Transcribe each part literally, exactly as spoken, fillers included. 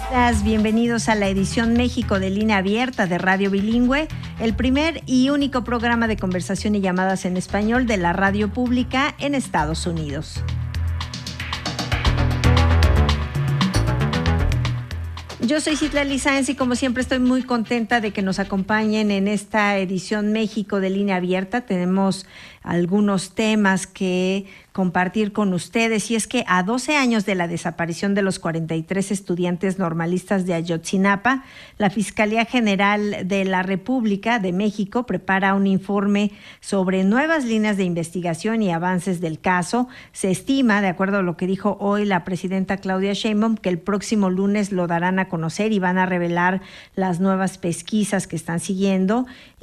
Bienvenidos a la edición México de Línea Abierta de Radio Bilingüe, el primer y único programa de conversación y llamadas en español de la radio pública en Estados Unidos. Yo soy Citlali Sáenz y como siempre estoy muy contenta de que nos acompañen en esta edición México de Línea Abierta. Tenemos algunos temas que compartir con ustedes, y es que a doce años de la desaparición de los cuarenta y tres estudiantes normalistas de Ayotzinapa, la Fiscalía General de la República de México prepara un informe sobre nuevas líneas de investigación y avances del caso. Se estima, de acuerdo a lo que dijo hoy la presidenta Claudia Sheinbaum, que el próximo lunes lo darán a conocer y van a revelar las nuevas pesquisas que están siguiendo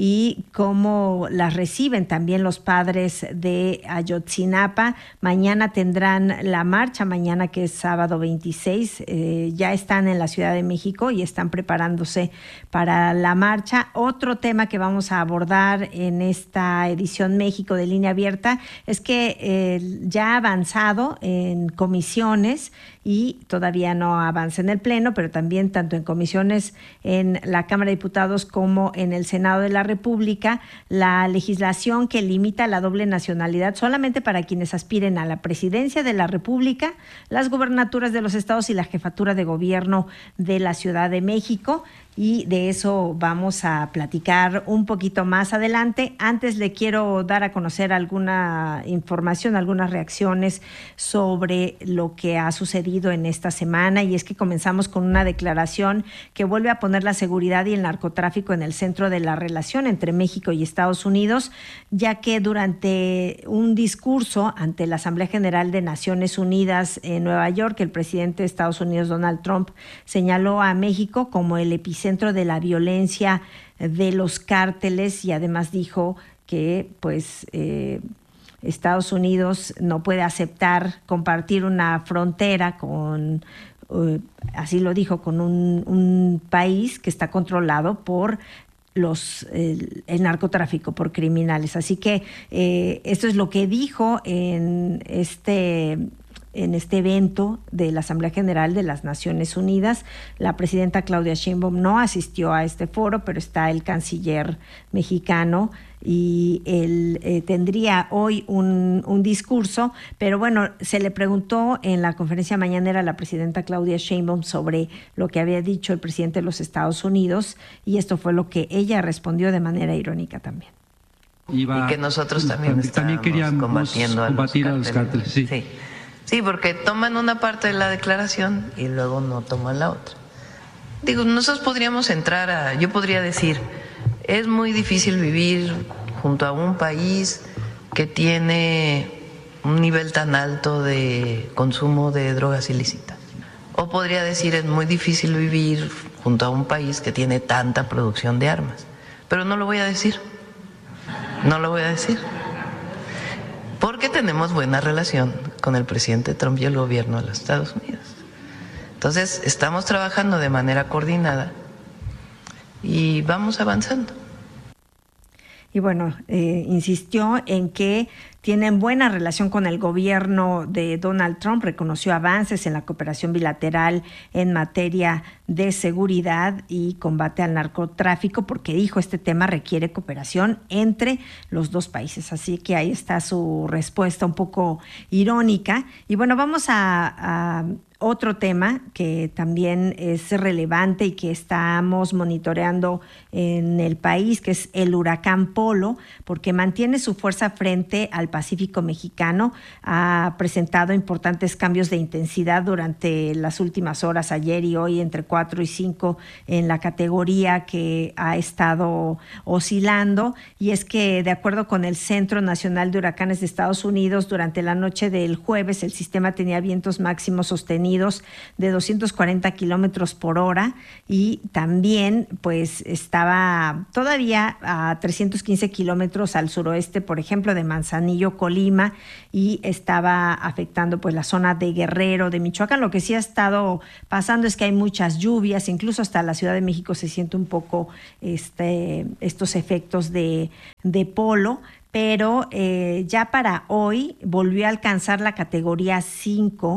y cómo las reciben también los padres de Ayotzinapa. Mañana tendrán la marcha, mañana que es sábado veintiséis, eh, ya están en la Ciudad de México y están preparándose para la marcha. Otro tema que vamos a abordar en esta edición México de Línea Abierta es que eh, ya ha avanzado en comisiones y todavía no avanza en el Pleno, pero también tanto en comisiones en la Cámara de Diputados como en el Senado de la República, la legislación que limita la doble nacionalidad solamente para quienes aspiren a la presidencia de la República, las gubernaturas de los estados y la jefatura de gobierno de la Ciudad de México. Y de eso vamos a platicar un poquito más adelante. Antes le quiero dar a conocer alguna información, algunas reacciones sobre lo que ha sucedido en esta semana, y es que comenzamos con una declaración que vuelve a poner la seguridad y el narcotráfico en el centro de la relación entre México y Estados Unidos, ya que durante un discurso ante la Asamblea General de Naciones Unidas en Nueva York, el presidente de Estados Unidos, Donald Trump, señaló a México como el epicentro centro de la violencia de los cárteles, y además dijo que pues eh, Estados Unidos no puede aceptar compartir una frontera con, uh, así lo dijo, con un, un país que está controlado por los el, el narcotráfico, por criminales. Así que eh, esto es lo que dijo en este en este evento de la Asamblea General de las Naciones Unidas. La presidenta Claudia Sheinbaum no asistió a este foro, pero está el canciller mexicano y él eh, tendría hoy un, un discurso, pero bueno, se le preguntó en la conferencia mañanera a la presidenta Claudia Sheinbaum sobre lo que había dicho el presidente de los Estados Unidos, y esto fue lo que ella respondió de manera irónica también. Iba, y que nosotros también, también queríamos combatiendo combatir a los cárteles. Sí. Sí. Sí, porque toman una parte de la declaración y luego no toman la otra. Digo, nosotros podríamos entrar a, yo podría decir, es muy difícil vivir junto a un país que tiene un nivel tan alto de consumo de drogas ilícitas. O podría decir, es muy difícil vivir junto a un país que tiene tanta producción de armas. Pero no lo voy a decir, no lo voy a decir. Porque tenemos buena relación con el presidente Trump y el gobierno de los Estados Unidos. Entonces, estamos trabajando de manera coordinada y vamos avanzando. Y bueno, eh, insistió en que tienen buena relación con el gobierno de Donald Trump, reconoció avances en la cooperación bilateral en materia de seguridad y combate al narcotráfico, porque dijo este tema requiere cooperación entre los dos países. Así que ahí está su respuesta un poco irónica. Y bueno, vamos a, a otro tema que también es relevante y que estamos monitoreando en el país, que es el huracán Polo, porque mantiene su fuerza frente al Pacífico mexicano. Ha presentado importantes cambios de intensidad durante las últimas horas, ayer y hoy, entre cuatro y cinco en la categoría que ha estado oscilando. Y es que, de acuerdo con el Centro Nacional de Huracanes de Estados Unidos, durante la noche del jueves el sistema tenía vientos máximos sostenidos de doscientos cuarenta kilómetros por hora, y también pues estaba todavía a trescientos quince kilómetros al suroeste, por ejemplo, de Manzanillo, Colima, y estaba afectando pues la zona de Guerrero, de Michoacán. Lo que sí ha estado pasando es que hay muchas lluvias, incluso hasta la Ciudad de México se siente un poco este, estos efectos de, de Polo. Pero eh, ya para hoy volvió a alcanzar la categoría cinco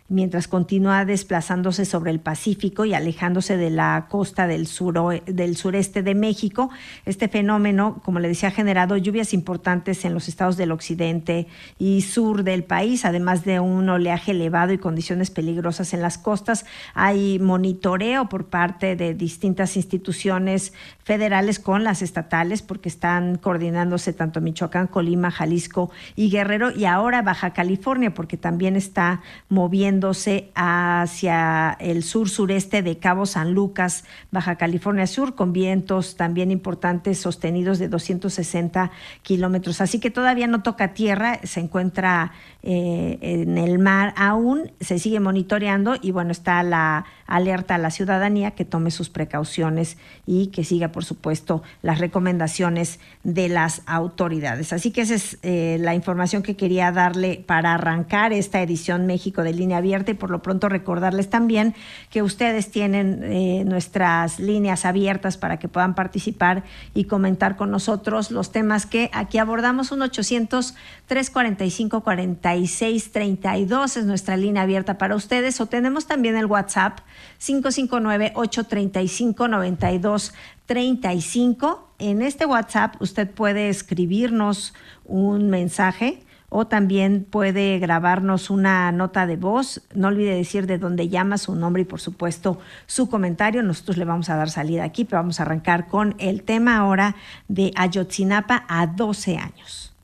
mientras continúa desplazándose sobre el Pacífico y alejándose de la costa del, suro, del sureste de México. Este fenómeno, como le decía, ha generado lluvias importantes en los estados del occidente y sur del país, además de un oleaje elevado y condiciones peligrosas en las costas. Hay monitoreo por parte de distintas instituciones federales con las estatales, porque están coordinándose tanto Michoacán, Colima, Jalisco y Guerrero, y ahora Baja California, porque también está moviendo hacia el sur-sureste de Cabo San Lucas, Baja California Sur, con vientos también importantes sostenidos de doscientos sesenta kilómetros. Así que todavía no toca tierra, se encuentra eh, en el mar aún, se sigue monitoreando y bueno, está la alerta a la ciudadanía que tome sus precauciones y que siga, por supuesto, las recomendaciones de las autoridades. Así que esa es eh, la información que quería darle para arrancar esta edición México de Línea Abierta, y por lo pronto recordarles también que ustedes tienen eh, nuestras líneas abiertas para que puedan participar y comentar con nosotros los temas que aquí abordamos. Un ochocientos, trescientos cuarenta y cinco, cuarenta y seis treinta y dos es nuestra línea abierta para ustedes, o tenemos también el WhatsApp cinco cinco nueve, ocho tres cinco, nueve dos tres cinco. En este WhatsApp usted puede escribirnos un mensaje o también puede grabarnos una nota de voz. No olvide decir de dónde llama, su nombre y por supuesto su comentario. Nosotros le vamos a dar salida aquí, pero vamos a arrancar con el tema ahora de Ayotzinapa a doce años.